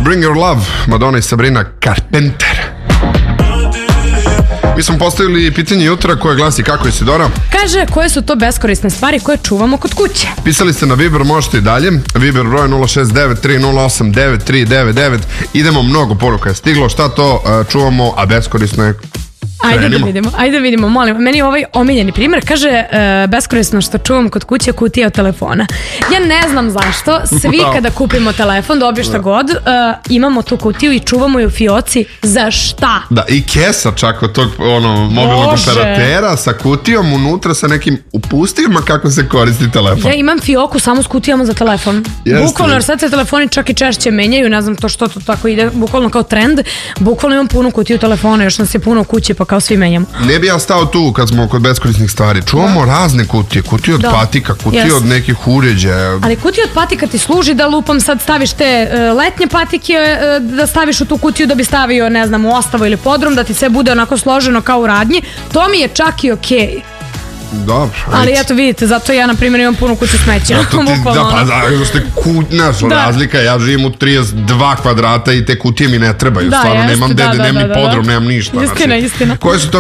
Bring Your Love, Madonna i Sabrina Carpenter. Mi smo postavili pitanje jutra koje glasi kako je Isidora? Kaže, koje su to beskorisne stvari koje čuvamo kod kuće? Pisali ste na Viber, možete i dalje. Viber broj 069-308-9399. Idemo, mnogo poruka je stiglo. Šta to čuvamo, a beskorisno je? Ajde da vidimo, molim. Meni je ovaj omiljeni primjer. Kaže, beskorisno što čuvam kod kuće kutija od telefona. Ja ne znam zašto. Svi kada kupimo telefon, dobije šta god, imamo tu kutiju i čuvamo ju u fioci. Za šta? Da, i kesa čak od tog mobilnog operatera sa kutijom unutra sa nekim upustivima kako se koristi telefon. Ja imam fioku samo s kutijama za telefon. Bukvalno, jer sad se telefoni čak i češće menjaju. Ne znam to što to tako ide, bukvalno kao trend. Bukvalno imam punu kutiju telefona, još nas je puno u kući, pa kao svi menjamo. Ne bi ja stao tu kad smo kod beskorisnih stvari. Čuvamo razne kutije. Kutije od patika, kutije od nekih uređaja. Ali kutije od patika ti služi da lupam sad staviš te letnje patike, da staviš u tu kutiju da bi stavio, ne znam, u ostavu ili podrum, da ti sve bude onako složeno kao u radnji. To mi je čak i okej. Dobro. Ali eto vidite, zato ja na primjer imam puno kuću smeća. Razlika, ja živim u 32 kvadrata i te kutije mi ne trebaju. Stvarno nemam dede, nemam ni podrum, nemam ništa. Istina. Koje su to